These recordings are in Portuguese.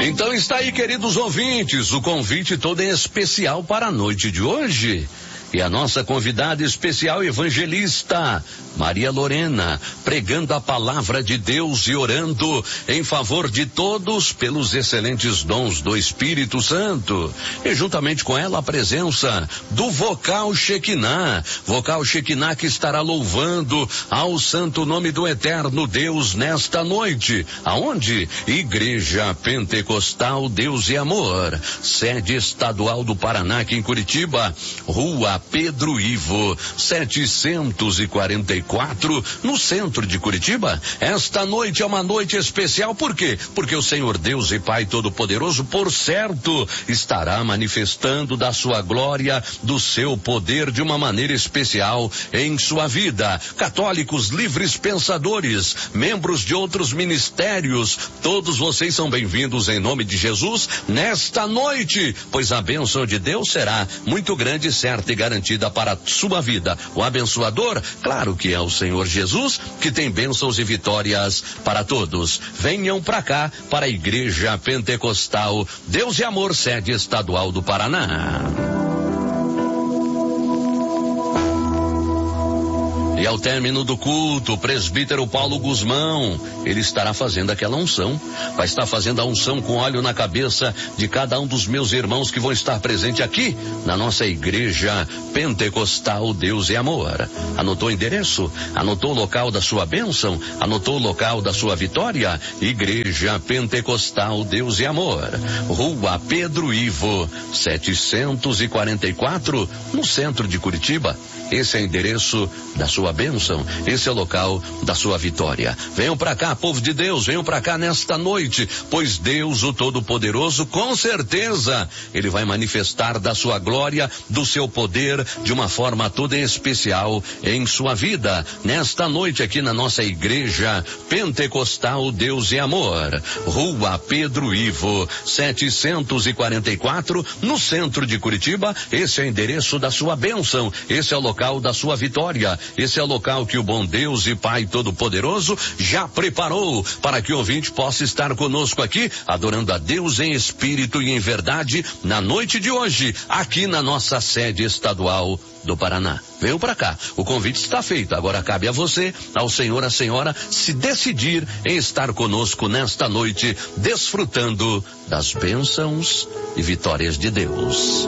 Então está aí, queridos ouvintes, o convite todo em especial para a noite de hoje. E a nossa convidada especial, evangelista Maria Lorena, pregando a palavra de Deus e orando em favor de todos pelos excelentes dons do Espírito Santo. E juntamente com ela a presença do Vocal Shekinah que estará louvando ao santo nome do eterno Deus nesta noite. Aonde? Igreja Pentecostal Deus e Amor, sede estadual do Paraná, aqui em Curitiba, Rua Pedro Ivo 744, no centro de Curitiba. Esta noite é uma noite especial, por quê? Porque o Senhor Deus e Pai Todo-Poderoso, por certo, estará manifestando da sua glória, do seu poder de uma maneira especial em sua vida. Católicos, livres pensadores, membros de outros ministérios, todos vocês são bem-vindos em nome de Jesus nesta noite, pois a bênção de Deus será muito grande, certa e garantida para a sua vida. O abençoador, claro que é o Senhor Jesus, que tem bênçãos e vitórias para todos. Venham para cá, para a Igreja Pentecostal Deus e Amor, sede estadual do Paraná. E ao término do culto, o presbítero Paulo Guzmão, ele estará fazendo aquela unção, vai estar fazendo a unção com óleo na cabeça de cada um dos meus irmãos que vão estar presentes aqui na nossa Igreja Pentecostal Deus e Amor. Anotou o endereço? Anotou o local da sua bênção? Anotou o local da sua vitória? Igreja Pentecostal Deus e Amor, Rua Pedro Ivo 744, no centro de Curitiba. Esse é o endereço da sua bênção, esse é o local da sua vitória. Venham para cá, povo de Deus, venham para cá nesta noite, pois Deus, o Todo-Poderoso, com certeza, ele vai manifestar da sua glória, do seu poder, de uma forma toda especial em sua vida. Nesta noite aqui na nossa Igreja Pentecostal Deus e Amor, Rua Pedro Ivo 744, no centro de Curitiba. Esse é o endereço da sua bênção, esse é o local da sua vitória, esse é o local que o bom Deus e Pai Todo-Poderoso já preparou para que o ouvinte possa estar conosco aqui, adorando a Deus em espírito e em verdade, na noite de hoje, aqui na nossa sede estadual do Paraná. Venham para cá, o convite está feito, agora cabe a você, ao senhor, à senhora, se decidir em estar conosco nesta noite, desfrutando das bênçãos e vitórias de Deus.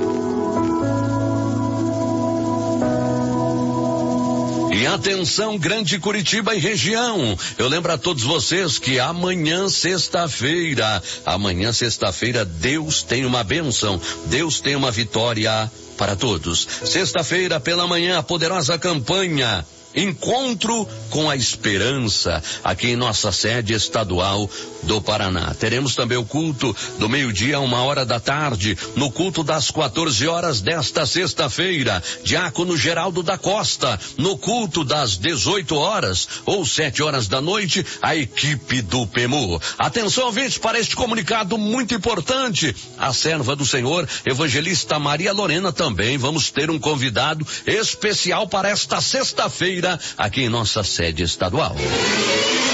E atenção, Grande Curitiba e região, eu lembro a todos vocês que amanhã sexta-feira, Deus tem uma bênção, Deus tem uma vitória para todos. Sexta-feira pela manhã, a poderosa campanha Encontro com a Esperança, aqui em nossa sede estadual do Paraná. Teremos também o culto do meio-dia a 1h da tarde. No culto das 14 horas desta sexta-feira, Diácono Geraldo da Costa. No culto das 18 horas ou 7 horas da noite, a equipe do PEMU. Atenção, ouvintes, para este comunicado muito importante. A serva do Senhor, evangelista Maria Lorena, também vamos ter um convidado especial para esta sexta-feira aqui em nossa sede estadual.